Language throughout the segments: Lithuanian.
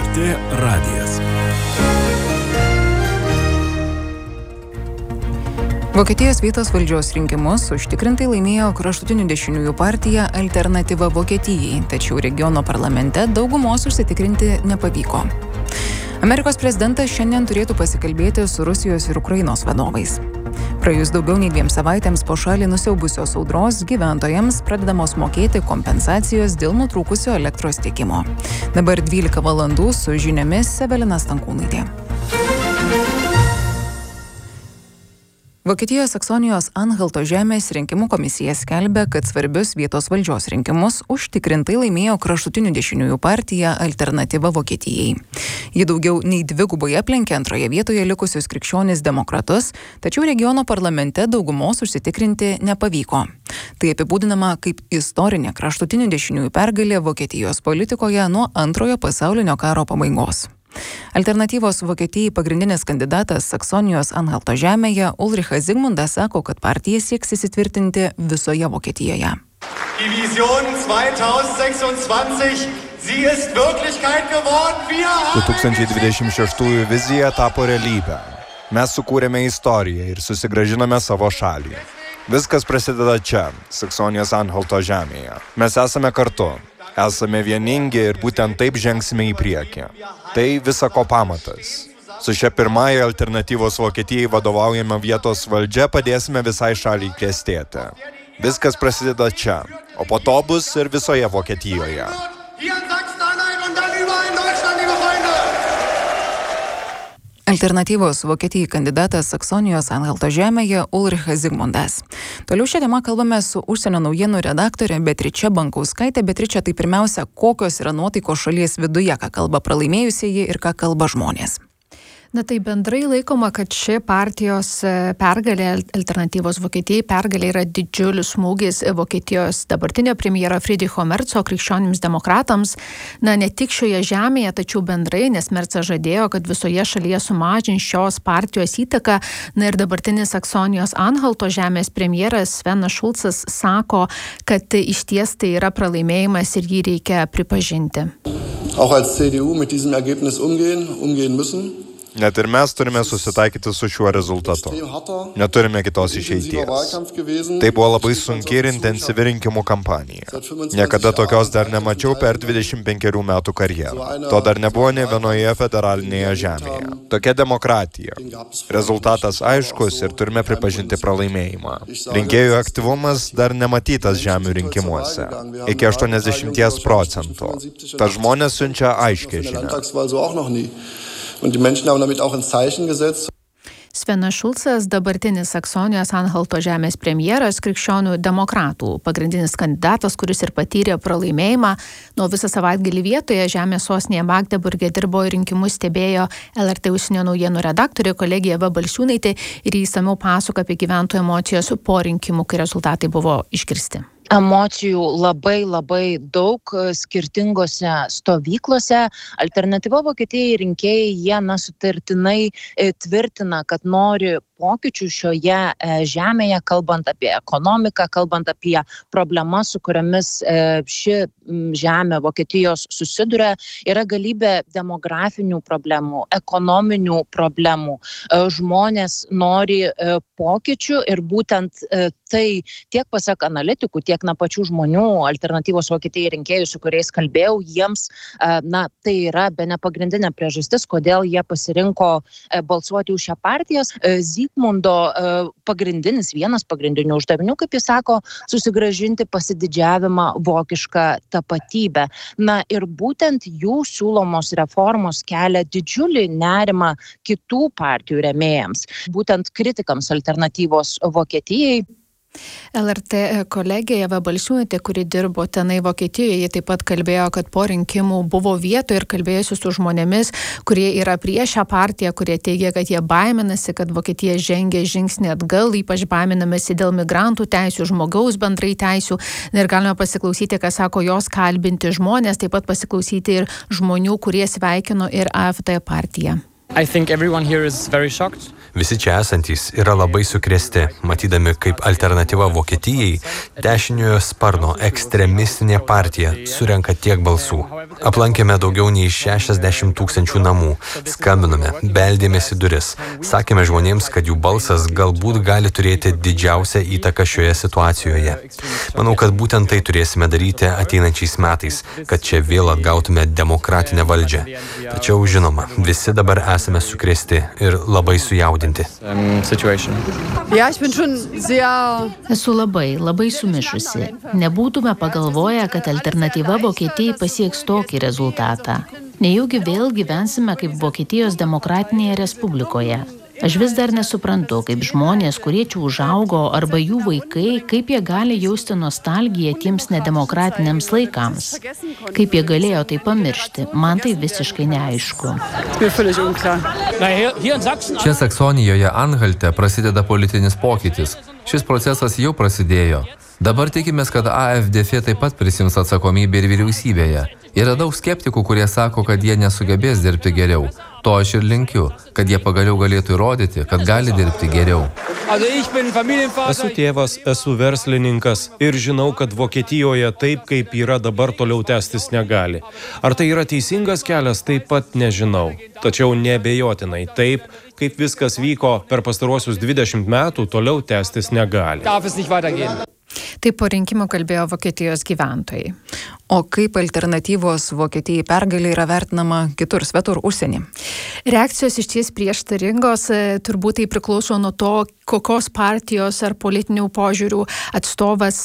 LRT radijas. Vokietijos vietos valdžios rinkimus užtikrintai laimėjo kraštutinių dešiniųjų partija Alternatyva Vokietijai, tačiau regiono parlamente daugumos užsitikrinti nepavyko. Amerikos prezidentas šiandien turėtų pasikalbėti su Rusijos ir Ukrainos vadovais. Praėjus daugiau nei 2 savaitėms po šalį nusiaubusios audros gyventojams pradedamos mokėti kompensacijos dėl nutrūkusio elektros tiekimo. Dabar 12 valandų su žiniomis Evelina Stankūnaitė. Vokietijos Saksonijos Anhalto žemės rinkimų komisija skelbia, kad svarbius vietos valdžios rinkimus užtikrintai laimėjo kraštutinių dešiniųjų partija Alternatyva Vokietijai. Ji daugiau nei 2 aplenkė antroje vietoje likusius krikščionis demokratus, tačiau regiono parlamente daugumos užsitikrinti nepavyko. Tai apibūdinama kaip istorinė kraštutinių dešiniųjų pergalė Vokietijos politikoje nuo Antrojo pasaulinio karo pabaigos. Alternatyvos Vokietijai pagrindinis kandidatas Saksonijos Anhalto žemėje Ulrichas Zigmundas sako, kad partija sieks įsitvirtinti visoje Vokietijoje. Die Vision 2026, sie ist Wirklichkeit geworden. Wir haben 2026 vizija tapo realybę. Mes sukūrėme istoriją ir susigrąžiname savo šalį. Viskas prasideda čia, Saksonijos Anhalto žemėje. Mes esame kartu. Esame vieningi ir būtent taip žengsime į priekį. Tai visa ko pamatas. Su šia pirmąja Alternatyvos Vokietijai vadovaujama vietos valdžia padėsime visai šaliai klestėti. Viskas prasideda čia, o po to bus ir visoje Vokietijoje. Alternatyvos Vokietijai kandidatas Saksonijos Anhalto žemėje Ulrichas Zigmundas. Toliau šią temą kalbame su užsienio naujienų redaktore Beatriče Bankauskaite. Beatriče, tai pirmiausia, kokios yra nuotaikos šalies viduje, ką kalba pralaimėjusieji ir ką kalba žmonės? Na tai bendrai laikoma, kad ši partijos pergalė, Alternatyvos Vokietijai pergalė yra didžiulis smūgis Vokietijos dabartinio premjero Friedricho Merco krikščionims demokratams. Na ne tik šioje žemėje, tačiau bendrai, nes Mercas žadėjo, kad visoje šalyje sumažins šios partijos įtaką. Na ir dabartinis Saksonijos Anhalto žemės premjeras Svenas Šulcas sako, kad iš ties tai yra pralaimėjimas ir jį reikia pripažinti. Auch als CDU mit diesem Ergebnis umgehen müssen. Net ir mes turime susitaikyti su šiuo rezultatu. Neturime kitos išeities. Tai buvo labai sunki ir intensyvi rinkimų kampanija. Niekada tokios dar nemačiau per 25 metų karjerą. To dar nebuvo nė vienoje federalinėje žemėje. Tokia demokratija. Rezultatas aiškus ir turime pripažinti pralaimėjimą. Rinkėjų aktyvumas dar nematytas žemių rinkimuose. Iki 80%. Tad žmonės siunčia aiškią žinią. Und die Menschen haben damit auch ein Zeichen gesetzt. Svenas Šulcas, dabartinis Saksonijos Anhalto žemės premjeras, krikščionių demokratų pagrindinis kandidatas, kuris ir patyrė pralaimėjimą. Nuo visą savaitgalį vietoje žemės sostinėje Magdeburge dirbo ir rinkimus stebėjo LRT užsienio naujienų redaktorė kolegė Eva Balsiūnaitė ir įsamiau pasakojo apie gyventojų emocijas po rinkimų, kai rezultatai buvo išgirsti. Emocijų labai daug skirtingose stovyklose. Alternatyva Vokietijai rinkėjai, jie sutartinai tvirtina, kad nori pokyčių šioje žemėje, kalbant apie ekonomiką, kalbant apie problemas, su kuriamis ši žemė Vokietijos susiduria. Yra galybė demografinių problemų, ekonominių problemų. Žmonės nori pokyčių ir būtent tai tiek pasak analitikų, tiek pačių žmonių, Alternatyvos Vokietijai rinkėjų, su kuriais kalbėjau, jiems tai yra bene pagrindinė priežastis, kodėl jie pasirinko balsuoti už šią partiją. Zygmundo vienas pagrindinių uždavinių, kaip jis sako, susigrąžinti pasididžiavimą vokišką tapatybę. Na ir būtent jų siūlomos reformos kelia didžiulį nerimą kitų partijų rėmėjams, būtent kritikams Alternatyvos Vokietijai. LRT kolegė Eva Balsiūnaitė, kuri dirbo tenai Vokietijoje, jie taip pat kalbėjo, kad po rinkimų buvo vietoje ir kalbėjusi su žmonėmis, kurie yra prieš šią partiją, kurie teigia, kad jie baiminasi, kad Vokietija žengia žingsnį atgal, ypač baiminamasi dėl migrantų teisių, žmogaus bendrai teisių. Ir galime pasiklausyti, ką sako jos kalbinti žmonės, taip pat pasiklausyti ir žmonių, kurie sveikino ir AfD partiją. I think everyone here is very shocked. Visi čia esantys yra labai sukrėsti, matydami, kaip alternatyva Vokietijai dešiniojo sparno ekstremistinė partija surenka tiek balsų. Aplankėme daugiau nei 60 000 namų, skambinome, beldėmės į duris, sakėme žmonėms, kad jų balsas galbūt gali turėti didžiausią įtaką šioje situacijoje. Manau, kad būtent tai turėsime daryti ateinančiais metais, kad čia vėl atgautume demokratinę valdžią. Tačiau, žinoma, visi dabar esame sukrėsti ir labai sujaudinti. Esu labai sumišusi. Nebūtume pagalvoję, kad alternatyva Vokietijai pasieks tokį rezultatą. Nejaugi vėl gyvensime kaip Vokietijos demokratinėje respublikoje. Aš vis dar nesuprantu, kaip žmonės, kurie čia užaugo, arba jų vaikai, kaip jie gali jausti nostalgiją tiems nedemokratiniams laikams. Kaip jie galėjo tai pamiršti, man tai visiškai neaišku. Čia Saksonijoje Anhalte prasideda politinis pokytis. Šis procesas jau prasidėjo. Dabar tikimės, kad AfDF taip pat prisims atsakomybę ir vyriausybėje. Yra daug skeptikų, kurie sako, kad jie nesugebės dirbti geriau. To aš ir linkiu, kad jie pagaliau galėtų įrodyti, kad gali dirbti geriau. Esu tėvas, esu verslininkas ir žinau, kad Vokietijoje taip, kaip yra dabar, toliau tęstis negali. Ar tai yra teisingas kelias, taip pat nežinau. Tačiau neabejotinai taip, kaip viskas vyko per pastaruosius 20 metų, toliau tęstis negali. Taip po rinkimų kalbėjo Vokietijos gyventojai. O kaip alternatyvos Vokietijai pergalė yra vertinama kitur, svetur, užsienį? Reakcijos iš ties prieštaringos, turbūt tai priklauso nuo to, kokios partijos ar politinių požiūrių atstovas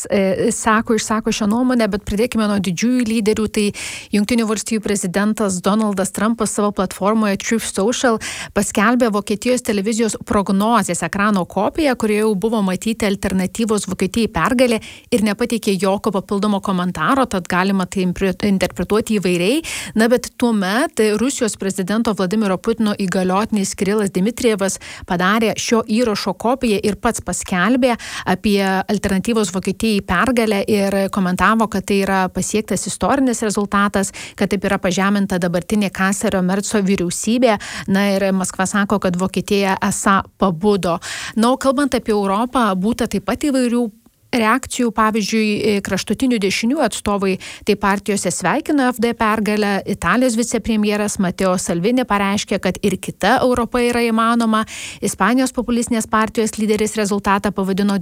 išsako šią nuomonę, bet pradėkime nuo didžiųjų lyderių. Tai Jungtinių valstijų prezidentas Donaldas Trumpas savo platformoje Truth Social paskelbė Vokietijos televizijos prognozės ekrano kopiją, kurioje jau buvo matyti alternatyvos Vokietijai pergalė ir nepateikė jokio papildomo komentaro, tad galima tai interpretuoti įvairiai. Na, bet tuomet Rusijos prezidento Vladimiro Putino įgaliotinis Kirilas Dmitrijevas padarė šio įrašo kopiją ir pats paskelbė apie alternatyvos Vokietijai pergalę ir komentavo, kad tai yra pasiektas istorinis rezultatas, kad taip yra pažeminta dabartinė kanclerio Merco vyriausybė. Na ir Maskva sako, kad Vokietija esą pabudo. Na, o kalbant apie Europą, būta taip pat įvairių reakcijų, pavyzdžiui, kraštutinių dešinių atstovai tai partijose sveikino AfD pergalę. Italijos vicepremjeras Matteo Salvini pareiškė, kad ir kita Europa yra įmanoma. Ispanijos populistinės partijos lyderis rezultatą pavadino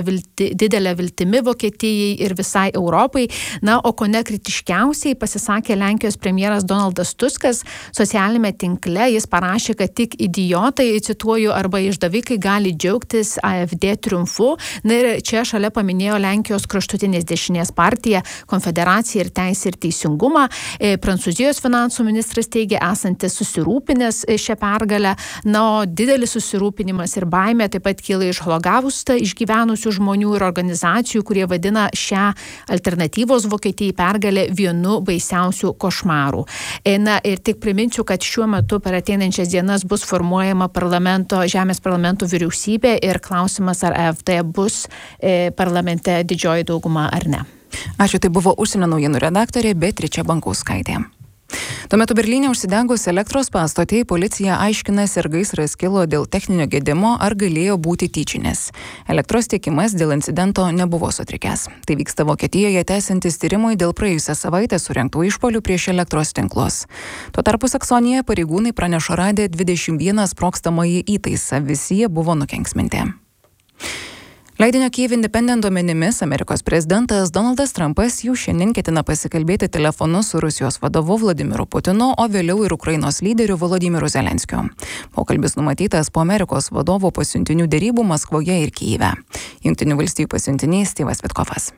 didelę viltimi Vokietijai ir visai Europai. Na, o kone kritiškiausiai pasisakė Lenkijos premjeras Donaldas Tuskas. Socialinėme tinkle jis parašė, kad tik idiotai, cituoju, arba išdavikai gali džiaugtis AfD triumfu. Na ir čia šalia paminėjo Lenkijos kraštutinės dešinės partija, Konfederacija ir Teisė ir teisingumą. Prancūzijos finansų ministras teigia esantis susirūpinęs šią pergalę. Na, o didelis susirūpinimas ir baimė taip pat kyla iš Holokaustą išgyvenusių žmonių ir organizacijų, kurie vadina šią alternatyvos Vokietijai pergalę vienu baisiausių košmarų. Na, ir tik priminsiu, kad šiuo metu per ateinančias dienas bus formuojama žemės parlamento vyriausybė ir klausimas, ar AfD bus parlamente didžioji dauguma ar ne. Ačiū, tai buvo užsienio naujienų redaktorė Beatričė Bankauskaitė. Tuo metu Berlyne užsidegus elektros pastotei policija aiškinasi, ar gaisras kilo dėl techninio gedimo, ar galėjo būti tyčinis. Elektros tiekimas dėl incidento nebuvo sutrikęs. Tai vyksta Vokietijoje tęsiantis tyrimui dėl praėjusią savaitę surengtų išpuolių prieš elektros tinklus. Tuo tarpu Saksonijoje pareigūnai praneša radę 21 sprogstamąjį įtaisą, visi jie buvo nukenksminti. Leidinio Kyiv Independent duomenimis Amerikos prezidentas Donaldas Trumpas jau šiandien ketina pasikalbėti telefonu su Rusijos vadovu Vladimiru Putinu, o vėliau ir Ukrainos lyderiu Volodymyru Zelenskiu. Pokalbis numatytas po Amerikos vadovo pasiuntinių derybų Maskvoje ir Kyjive. Jungtinių valstijų pasiuntinys Styvas Vitkovas.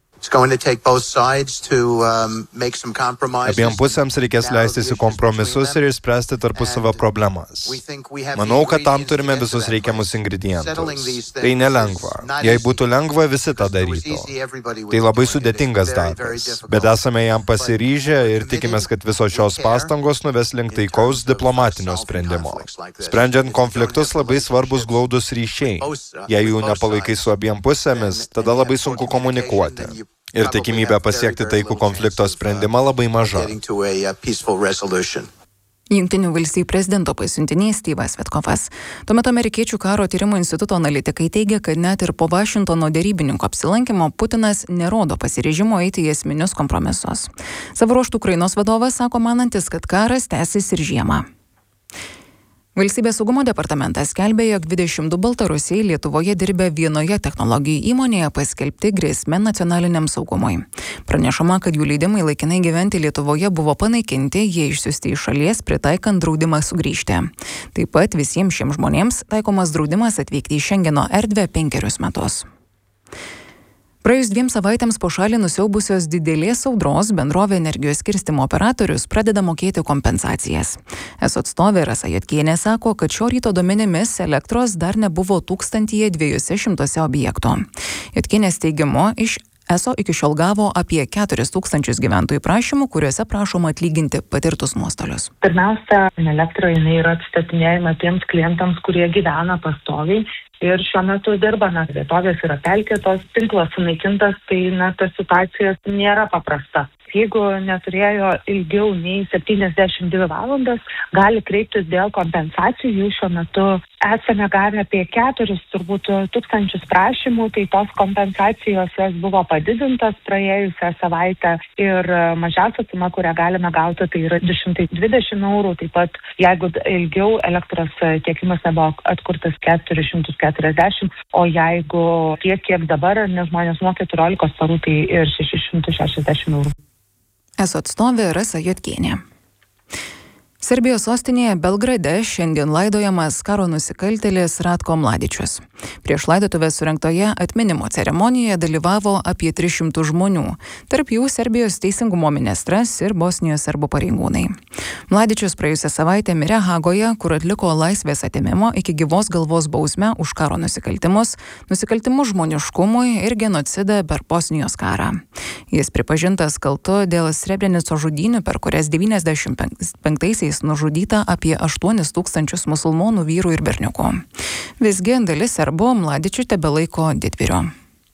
Abiem pusėms reikės leistis į kompromisus ir išspręsti tarpusavio problemas. Manau, kad tam turime visus reikiamus ingredientus. Tai nelengva. Jei būtų lengva, visi tą darytų. Tai labai sudėtingas darbas. Bet esame jam pasiryžę ir tikimės, kad visos šios pastangos nuves link taikaus diplomatinio sprendimo. Sprendžiant konfliktus labai svarbus glaudus ryšiai. Jei jų nepalaikai su abiem pusėmis, tada labai sunku komunikuoti. Ir tikimybė pasiekti taikų konflikto sprendimą labai maža. Jungtinių valstijų prezidento pasiuntinys Steve'as Witkoffas. Tuo metu amerikiečių karo tyrimo instituto analitikai teigia, kad net ir po Vašingtono derybininko apsilankimo Putinas nerodo pasiryžimo eiti į esminius kompromisus. Savo ruožtų Ukrainos vadovas sako manantis, kad karas tęsis ir žiemą. Valstybės saugumo departamentas skelbė, jog 22 baltarusiai Lietuvoje dirbę vienoje technologijų įmonėje paskelbti grėsme nacionaliniam saugumui. Pranešama, kad jų leidimai laikinai gyventi Lietuvoje buvo panaikinti, jie išsiųsti iš šalies, pritaikant draudimą sugrįžti. Taip pat visiems šiems žmonėms taikomas draudimas atvykti į Šengeno erdvę 5 metus. Praėjus 2 savaitėms po šalį nusiaubusios didelės audros bendrovė energijos skirstymo operatorius pradeda mokėti kompensacijas. ESO atstovė Rasa Juodkienė sako, kad šio ryto duomenimis elektros dar nebuvo 1200 objektų. Juodkienės teigimu, iš ESO iki šiol gavo apie 4000 gyventojų prašymų, kuriuose prašoma atlyginti patirtus nuostolius. Pirmiausia, elektra jinai yra atstatinėjama tiems klientams, kurie gyvena pastoviai. Ir šiuo metu dirbame, vietovės yra pelkėtos, tinklas sunaikintas, tai ta situacija nėra paprasta. Jeigu neturėjo ilgiau nei 72 valandas, gali kreiptis dėl kompensacijų. Jų šiuo metu esame gavę apie 4,000 prašymų, tai tos kompensacijos jos buvo padidintas praėjusią savaitę ir mažiausia suma, kurią galime gauti, tai yra 220 €. Taip pat, jeigu ilgiau elektros tiekimas nebuvo atkurtas 440, o jeigu tiek, kiek dabar, nes žmonės nuo 14 parų, tai ir 660 €. ESO atstovė Rasa Juodkienė. Serbijos sostinėje Belgrade šiandien laidojamas karo nusikaltėlis Ratko Mladičius. Prieš laidotuvę surengtoje atminimo ceremonijoje dalyvavo apie 300 žmonių, tarp jų Serbijos teisingumo ministras ir Bosnijos serbų pareigūnai. Mladičius praėjusią savaitę mirė Hagoje, kur atliko laisvės atėmimo iki gyvos galvos bausmę už karo nusikaltimus žmoniškumui ir genocidą per Bosnijos karą. Jis pripažintas kaltu dėl Srebrenicos žudynių, per kurias 95-aisiais nužudyta apie 8000 musulmonų vyrų ir berniukų. Visgi dalis serbų Mladičių tebelaiko didvyriu.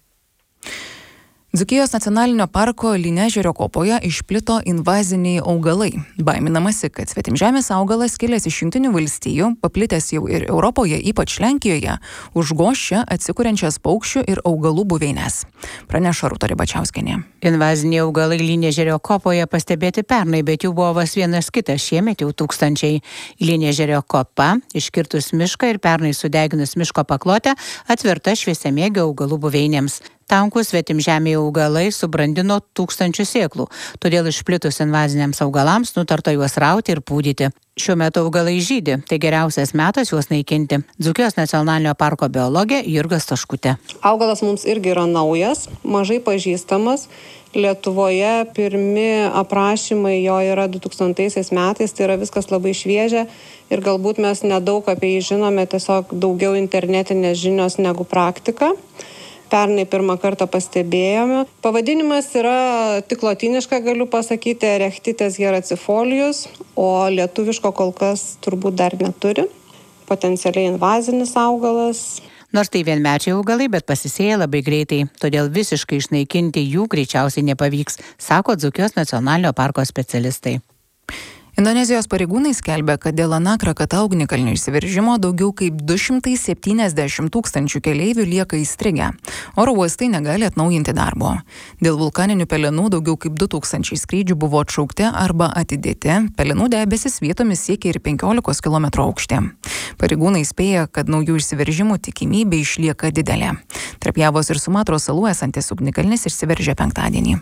Dzūkijos nacionalinio parko Lynežerio kopoje išplito invaziniai augalai. Baiminamasi, kad svetimžemės augalas kilęs iš Jungtinių valstijų, paplitęs jau ir Europoje, ypač Lenkijoje, užgoš čia atsikuriančias paukščių ir augalų buveines. Praneša Rūta Ribačiauskienė. Invaziniai augalai Lynežerio kopoje pastebėti pernai, bet jų buvo vos vienas kitas, šiemet jau tūkstančiai. Lynežerio kopa, iškirtus mišką ir pernai sudeginus miško paklotę, atverta šviesiamėgio augalų buveinėms. Tankūs svetimžemiai augalai subrandino 1000 sėklų, todėl išplitus invaziniams augalams nutarta juos rauti ir pūdyti. Šiuo metu augalai žydi, tai geriausias metas juos naikinti. Dzūkijos nacionalinio parko biologė Jurga Staškutė. Augalas mums irgi yra naujas, mažai pažįstamas. Lietuvoje pirmi aprašymai jo yra 2000 metais, tai yra viskas labai šviežia ir galbūt mes nedaug apie jį žinome, tiesiog daugiau internetinės žinios negu praktika. Pernai pirmą kartą pastebėjome. Pavadinimas yra tik lotyniška, galiu pasakyti, Erechtites heracifolius, o lietuviško kol kas turbūt dar neturi. Potencialiai invazinis augalas. Nors tai vienmečiai augalai, bet pasisėja labai greitai, todėl visiškai išnaikinti jų greičiausiai nepavyks, sako Dzūkijos nacionalinio parko specialistai. Indonezijos pareigūnai skelbia, kad dėl Anakrakatau ugnikalnio išsiveržimo daugiau kaip 270 000 keleivių lieka įstrigę. Oro uostai negali atnaujinti darbo. Dėl vulkaninių pelenų daugiau kaip 2000 skrydžių buvo atšaukti arba atidėti. Pelenų debesis vietomis siekia ir 15 km aukštį. Pareigūnai spėja, kad naujų išsiveržimų tikimybė išlieka didelė. Tarp Javos ir Sumatros salų esantis ugnikalnis išsiveržė penktadienį.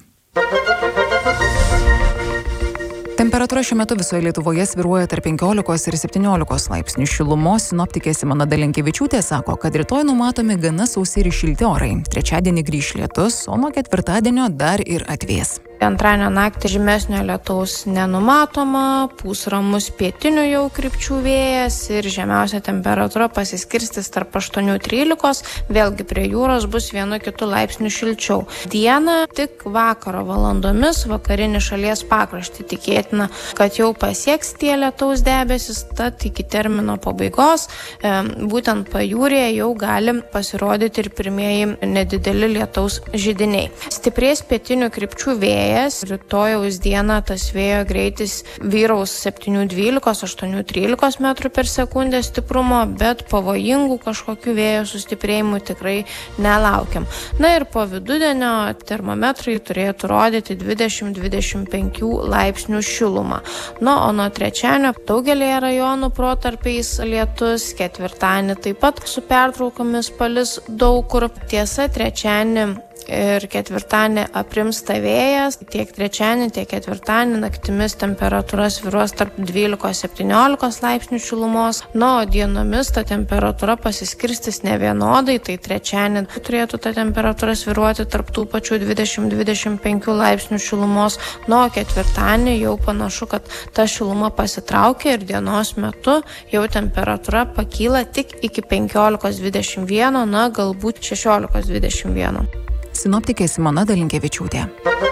Temperatūra šiuo metu visoje Lietuvoje svyruoja tarp 15 ir 17 laipsnių šilumos. Sinoptikė Simona Dalenkevičiūtė sako, kad rytoj numatomi gana sausi ir šilti orai. Trečiadienį grįš lietus, o nuo ketvirtadienio dar ir atvės. Antradienio naktį žymesnio lietaus nenumatoma, pūs ramus pietinių jau krypčių vėjas ir žemiausia temperatūra pasiskirstys tarp 8-13, vėlgi prie jūros bus 1-2 laipsnių šilčiau. Dieną tik vakaro valandomis vakarinį šalies pakraštį tikėtina, kad jau pasieks tie lietaus debesis, tad iki termino pabaigos būtent pajūryje jau gali pasirodyti ir pirmieji nedideli lietaus židiniai. Stiprės pietinių krypčių vėjas. vėjas. Rytojaus dieną tas vėjo greitis vyraus 7-12, 8-13 metrų per sekundę stiprumo, bet pavojingų kažkokių vėjo sustiprėjimų tikrai nelaukiam. Na ir po vidudienio termometrai turėtų rodyti 20-25 laipsnių šilumą. Na, o nuo trečiadienio daugelėje rajonų protarpiais lietus, ketvirtadienį taip pat su pertraukomis palis daug kur. Tiesa, trečiadienį ir ketvirtadienį aprimsta vėjas, tiek trečiadienį, tiek ketvirtadienį naktimis temperatūra svyruos tarp 12-17 laipsnių šilumos, na, o dienomis ta temperatūra pasiskirstys nevienodai, tai trečiadienį turėtų ta temperatūra svyruoti tarp tų pačių 20-25 laipsnių šilumos, na, o ketvirtadienį jau panašu, kad ta šiluma pasitraukia ir dienos metu jau temperatūra pakyla tik iki 15-21, na, galbūt 16-21. Sinoptikė Simona Dalinkevičiūtė.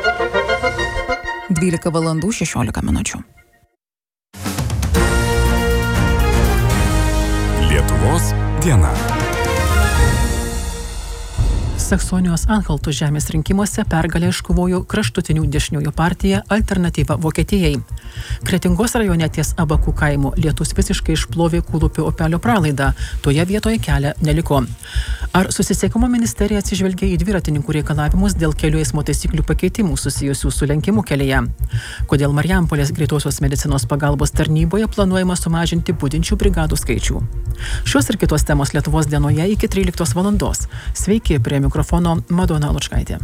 12 valandų 16 minučių. Lietuvos diena. Saksonijos Anhalto žemės rinkimuose pergalę iškovojo kraštutinių dešiniųjų partija Alternatyva Vokietijai. Kretingos rajone ties Abakų kaimo lietus visiškai išplovė Kūlupio upelio pralaidą, toje vietoje kelio neliko. Ar susisiekimo ministerija atsižvelgia į dviratininkų reikalavimus dėl kelių eismo taisyklių pakeitimų susijusių su lenkimu kelyje? Kodėl Marijampolės greitosios medicinos pagalbos tarnyboje planuojama sumažinti budinčių brigadų skaičių? Šios ir kitos temos Lietuvos dienoje iki 13 valandos. Sveiki, prie mikrofono Madona Lučkaitė.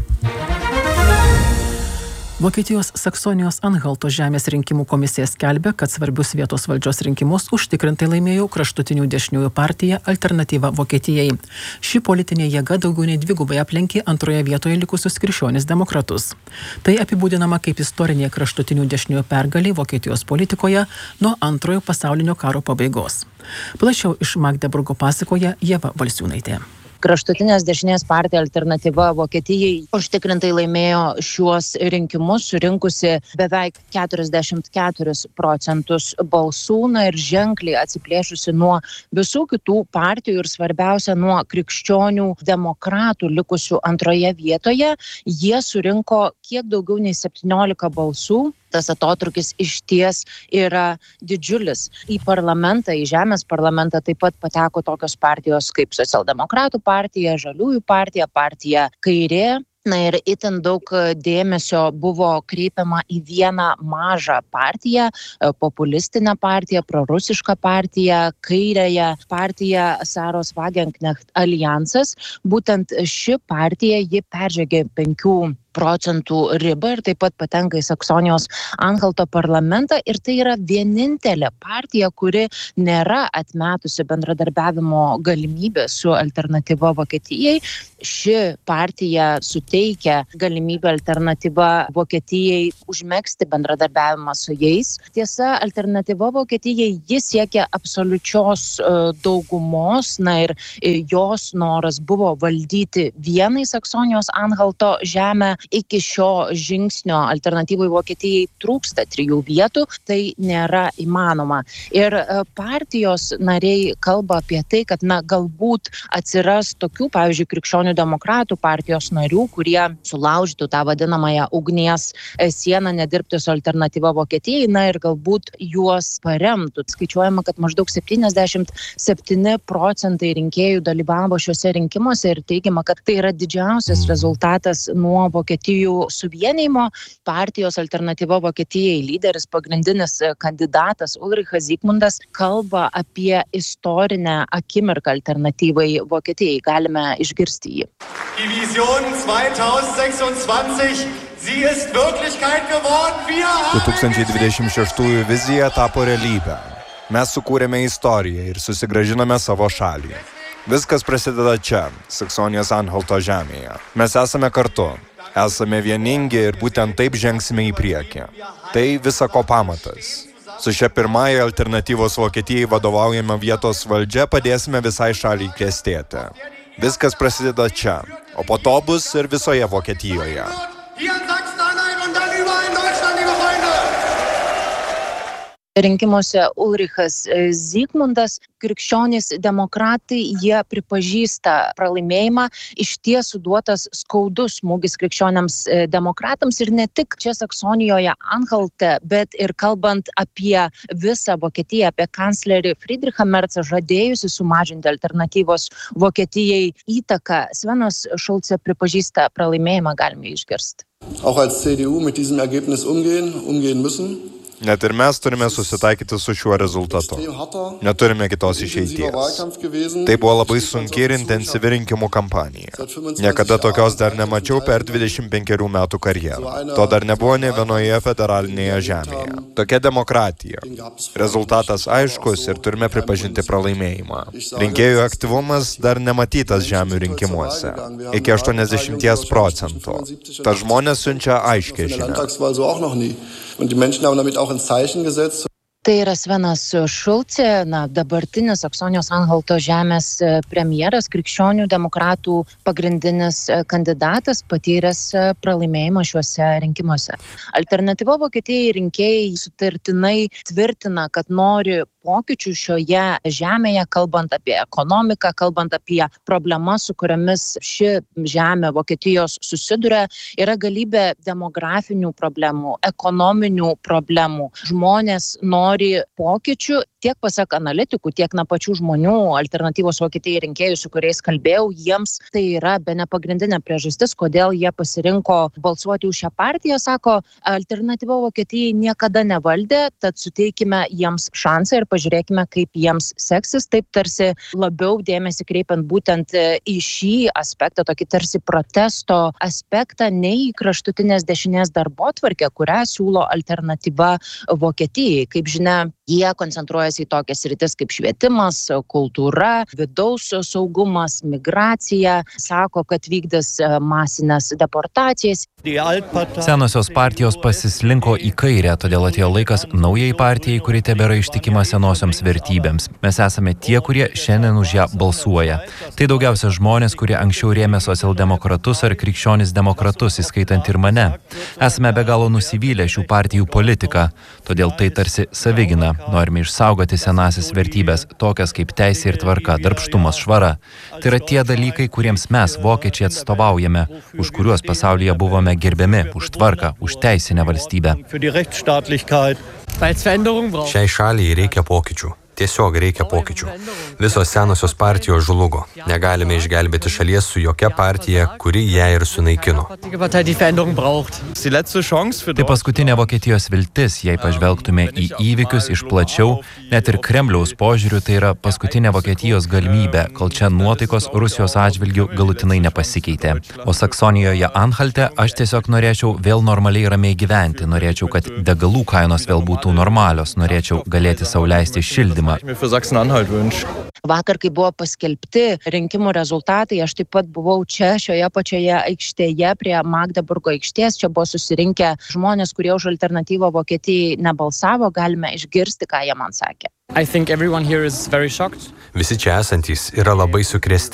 Vokietijos Saksonijos Anhalto žemės rinkimų komisija skelbia, kad svarbius vietos valdžios rinkimus užtikrintai laimėjo kraštutinių dešiniųjų partija Alternatyva Vokietijai. Ši politinė jėga daugiau nei dvigubai aplenkė antroje vietoje likusius krikščionis demokratus. Tai apibūdinama kaip istorinė kraštutinių dešiniųjų pergalė Vokietijos politikoje nuo antrojo pasaulinio karo pabaigos. Plačiau iš Magdeburgo pasakoja Ieva Valsiūnaitė. Kraštutinės dešinės partija Alternatyva Vokietijai užtikrintai laimėjo šiuos rinkimus, surinkusi beveik 44% balsų, ir ženkliai atsiplėšusi nuo visų kitų partijų ir svarbiausia nuo krikščionių demokratų likusių antroje vietoje. Jie surinko kiek daugiau nei 17 balsų. Tas atotrukis išties yra didžiulis. Į parlamentą, į žemės parlamentą taip pat pateko tokios partijos kaip Socialdemokratų partija, Žaliųjų partija, partija Kairė. Ir itin daug dėmesio buvo kreipiama į vieną mažą partiją, populistinę partiją, prorusišką partiją, kairėje partiją Saros Wagenknecht Aljansas. Būtent ši partija, ji peržengė 5% ribą ir taip pat patenka į Saksonijos Anhalto parlamentą. Ir tai yra vienintelė partija, kuri nėra atmetusi bendradarbiavimo galimybę su Alternatyva Vokietijai. Ši partija suteikia galimybę Alternatyva Vokietijai užmegzti bendradarbiavimą su jais. Tiesa, Alternatyva Vokietijai jis siekia absoliučios daugumos, ir jos noras buvo valdyti vienai Saksonijos Anhalto žemę. Iki šio žingsnio Alternatyvai Vokietijai trūksta 3 vietų, tai nėra įmanoma. Ir partijos nariai kalba apie tai, kad galbūt atsiras tokių, pavyzdžiui, krikščionių demokratų partijos narių, kurie sulaužytų tą vadinamąją ugnies sieną nedirbti su Alternatyva Vokietijai, ir galbūt juos paremtų. Skaičiuojama, kad maždaug 77% rinkėjų dalyvavo šiuose rinkimuose ir teigiama, kad tai yra didžiausias rezultatas nuo Vokietijų suvienijimo. Partijos Alternatyva Vokietijai lyderis, pagrindinis kandidatas Ulrichas Zygmundas kalba apie istorinę akimirką Alternatyvai Vokietijai. Galime išgirsti jį. Die Vision 2026, sie ist Wirklichkeit geworden. 2026 vizija tapo realybė. Mes sukūrėme istoriją ir susigrąžinome savo šalį. Viskas prasideda čia, Saksonijos Anhalto žemėje. Mes esame kartu. Esame vieningi ir būtent taip žengsime į priekį. Tai visa ko pamatas. Su šia pirmąja Alternatyvos Vokietijai vadovaujama vietos valdžia padėsime visai šaliai klestėti. Viskas prasideda čia, o po to bus ir visoje Vokietijoje. rinkimuose Ulrichas Zygmundas. Krikščionys demokratai, jie pripažįsta pralaimėjimą, išties suduotas skaudus smūgis krikščioniams demokratams ir ne tik čia Saksonijoje Anhalte, bet ir kalbant apie visą Vokietiją, apie kanclerį Friedrichą Merzą, žadėjusi sumažinti alternatyvos Vokietijai įtaką. Svenas Šulce pripažįsta pralaimėjimą, galime išgirsti. Auch als CDU mit diesem Ergebnis umgehen müssen. Net ir mes turime susitaikyti su šiuo rezultatu. Neturime kitos išeities. Tai buvo labai sunki ir intensyvi rinkimų kampanija. Niekada tokios dar nemačiau per 25 metų karjerą. To dar nebuvo nė vienoje federalinėje žemėje. Tokia demokratija. Rezultatas aiškus ir turime pripažinti pralaimėjimą. Rinkėjų aktyvumas dar nematytas žemių rinkimuose. Iki 80%. Tad žmonės siunčia aiškią žinią. Und die Menschen haben damit auch ein Zeichen gesetzt. Tai yra Svenas Šulce, dabartinis Saksonijos Anhalto žemės premjeras, krikščionių demokratų pagrindinis kandidatas, patyręs pralaimėjimą šiuose rinkimuose. Alternatyva Vokietijai rinkėjai sutartinai tvirtina, kad nori pokyčių šioje žemėje, kalbant apie ekonomiką, kalbant apie problemas, su kuriamis ši žemė Vokietijos susiduria. Yra galybė demografinių problemų, ekonominių problemų. Žmonės nori pokyčių, tiek pasak analitikų, tiek pačių žmonių, alternatyvos Vokietijai rinkėjų, su kuriais kalbėjau, jiems tai yra bene pagrindinė priežastis, kodėl jie pasirinko balsuoti už šią partiją. Sako, alternatyva Vokietijai niekada nevaldė, tad suteikime jiems šansą ir pažiūrėkime, kaip jiems seksis. Taip tarsi labiau dėmesį kreipiant būtent į šį aspektą, tokį tarsi protesto aspektą, nei į kraštutinės dešinės darbotvarkę, kurią siūlo alternatyva Vokietijai. Kaip žinia, jie koncentruojasi į tokias sritis kaip švietimas, kultūra, vidaus saugumas, migracija. Sako, kad vykdys masinės deportacijas. Senosios partijos pasislinko į kairę, todėl atėjo laikas naujai partijai, kuri tebėra ištikima senosioms vertybėms. Mes esame tie, kurie šiandien už ją balsuoja. Tai daugiausia žmonės, kurie anksčiau rėmė socialdemokratus ar krikščionis demokratus, įskaitant ir mane. Esame be galo nusivylę šių partijų politiką, todėl tai tarsi savigina. Norime išsaugoti senasis vertybės, tokias kaip teisė ir tvarka, darbštumas, švara. Tai yra tie dalykai, kuriems mes, vokiečiai, atstovaujame, už kuriuos pasaulyje buvome gerbiami, už tvarką, už teisinę valstybę. Šiai šaliai reikia pokyčių. Tiesiog reikia pokyčių. Visos senosios partijos žlugo. Negalime išgelbėti šalies su jokia partija, kuri ją ir sunaikino. Tai paskutinė Vokietijos viltis, jei pažvelgtume į įvykius iš plačiau, net ir Kremliaus požiūriu, tai yra paskutinė Vokietijos galimybė, kol čia nuotaikos Rusijos atžvilgių galutinai nepasikeitė. O Saksonijoje Anhalte aš tiesiog norėčiau vėl normaliai ramiai gyventi, norėčiau, kad degalų kainos vėl būtų normalios, norėčiau galėti sau leisti šildymą. Vakar, kai buvo paskelbti rinkimų rezultatai, aš taip pat buvau čia, šioje pačioje aikštėje, prie Magdeburgo aikštės. Čia buvo susirinkę žmonės, kurie už alternatyvą Vokietijai nebalsavo. Galime išgirsti, ką jie man sakė. Visi čia esantys yra labai sukrėsti.